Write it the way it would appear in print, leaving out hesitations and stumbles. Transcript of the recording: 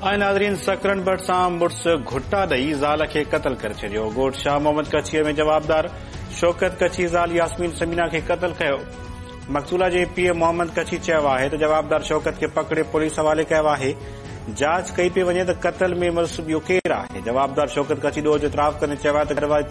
नाज़रीन, सकरन भट्ट सां मुड़स घुटा ॾेई ज़ाल खे क़तल करे छॾियो। घोट शाह मोहम्मद कच्छीअ में जवाबदार शौकत कच्छी ज़ाल यास्मीन समीना खे क़तल कयो। मक़तूला जे पीउ मोहम्मद कच्छी चयो आहे त जवाबदार शौकत खे पकड़े पुलिस हवाले कयो आहे। जांच कई पई वञे त क़तल में मुलविस ॿियो केरु आहे। जवाबदार शौकत कच्छी ॾोह जो इतराफ़ करे चयो आहे त